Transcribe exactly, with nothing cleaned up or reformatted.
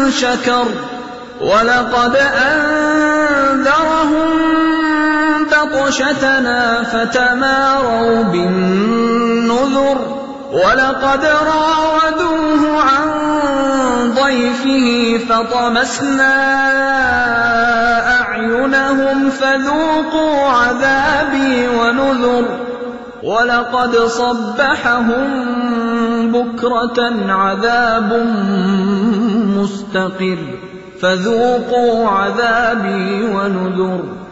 شكر ولقد أنذرهم بطشتنا فتماروا بالنذر ولقد راودوه عن ضيفه فطمسنا أعينهم فذوقوا عذابي ونذر ولقد صبحهم بكرة عذاب مستقر فذوقوا عذابي ونذر.